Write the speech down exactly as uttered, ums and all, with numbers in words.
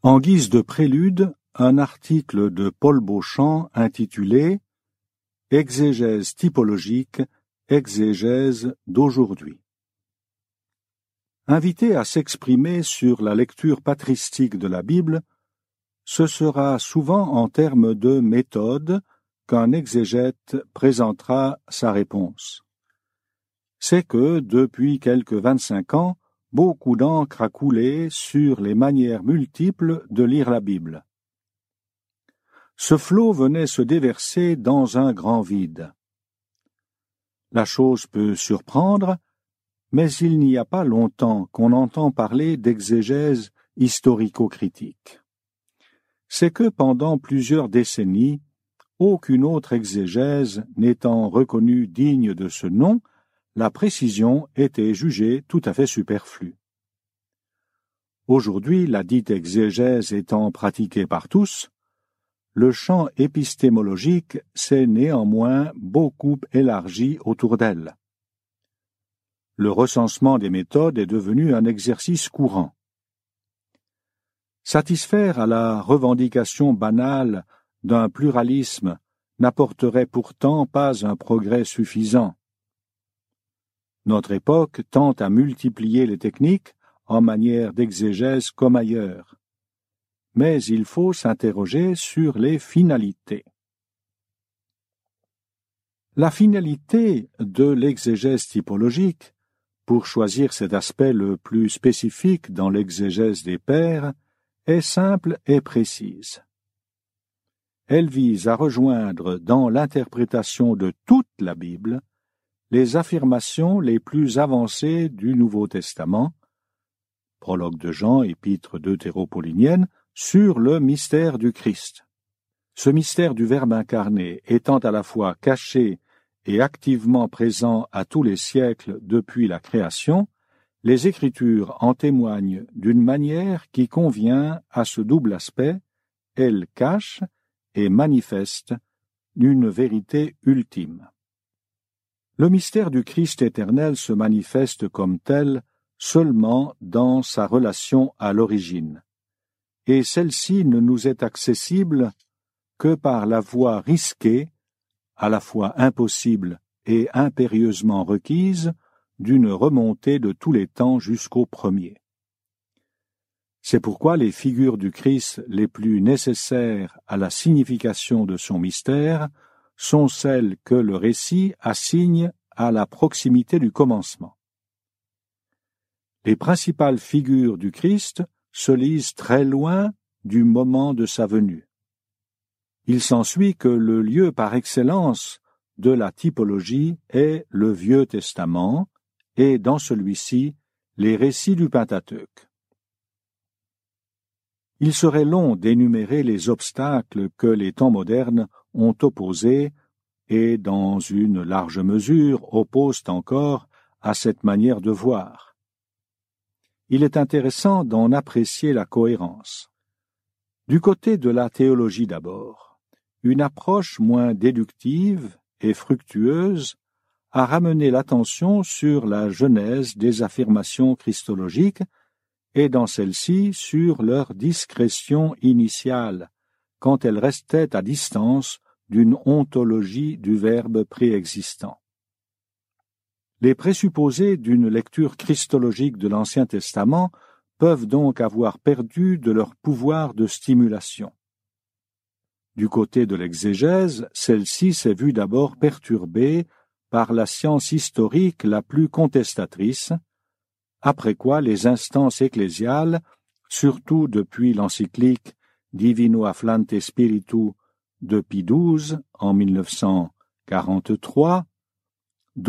En guise de prélude, un article de Paul Beauchamp intitulé « Exégèse typologique, exégèse d'aujourd'hui ». Invité à s'exprimer sur la lecture patristique de la Bible, ce sera souvent en termes de méthode qu'un exégète présentera sa réponse. C'est que, depuis quelques vingt-cinq ans, beaucoup d'encre a coulé sur les manières multiples de lire la Bible. Ce flot venait se déverser dans un grand vide. La chose peut surprendre, mais il n'y a pas longtemps qu'on entend parler d'exégèse historico-critique. C'est que pendant plusieurs décennies, aucune autre exégèse n'étant reconnue digne de ce nom, la précision était jugée tout à fait superflue. Aujourd'hui, la dite exégèse étant pratiquée par tous, le champ épistémologique s'est néanmoins beaucoup élargi autour d'elle. Le recensement des méthodes est devenu un exercice courant. Satisfaire à la revendication banale d'un pluralisme n'apporterait pourtant pas un progrès suffisant. Notre époque tend à multiplier les techniques en matière d'exégèse comme ailleurs. Mais il faut s'interroger sur les finalités. La finalité de l'exégèse typologique, pour choisir cet aspect le plus spécifique dans l'exégèse des pères, est simple et précise. Elle vise à rejoindre dans l'interprétation de toute la Bible les affirmations les plus avancées du Nouveau Testament, prologue de Jean, épître deutéropaulinienne, sur le mystère du Christ. Ce mystère du Verbe incarné étant à la fois caché et activement présent à tous les siècles depuis la création, les Écritures en témoignent d'une manière qui convient à ce double aspect, elles cachent et manifestent une vérité ultime. Le mystère du Christ éternel se manifeste comme tel seulement dans sa relation à l'origine, et celle-ci ne nous est accessible que par la voie risquée, à la fois impossible et impérieusement requise, d'une remontée de tous les temps jusqu'au premier. C'est pourquoi les figures du Christ les plus nécessaires à la signification de son mystère sont celles que le récit assigne à la proximité du commencement. Les principales figures du Christ se lisent très loin du moment de sa venue. Il s'ensuit que le lieu par excellence de la typologie est le Vieux Testament et, dans celui-ci, les récits du Pentateuque. Il serait long d'énumérer les obstacles que les temps modernes ont opposés et, dans une large mesure, opposent encore à cette manière de voir. Il est intéressant d'en apprécier la cohérence. Du côté de la théologie d'abord, une approche moins déductive et fructueuse a ramené l'attention sur la genèse des affirmations christologiques et dans celle-ci sur leur discrétion initiale, quand elles restaient à distance d'une ontologie du Verbe préexistant. Les présupposés d'une lecture christologique de l'Ancien Testament peuvent donc avoir perdu de leur pouvoir de stimulation. Du côté de l'exégèse, celle-ci s'est vue d'abord perturbée par la science historique la plus contestatrice, après quoi les instances ecclésiales, surtout depuis l'encyclique Divino Afflante Spiritu de Pie douze en mille neuf cent quarante-trois,